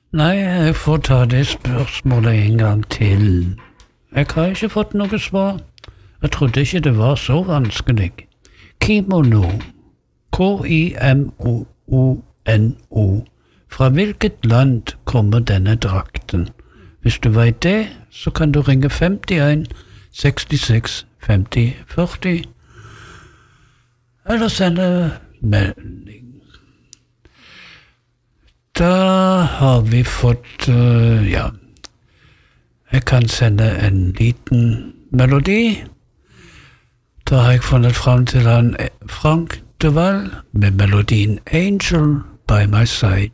Nei, jeg får ta det spørsmålet en gang til. Jeg har ikke fått noe svar. Jeg trodde ikke det var så vanskelig. Kimono. K-I-M-O-N-O. Fra hvilket land kommer denne drakten? Hvis du vet det, så kan du ringe 51 66 50 40. Eller sende melding. Da har vi fått, ja, jeg kan sende en liten melodi. Da har jeg funnet frem til han Frank Duval med melodien Angel by My Side.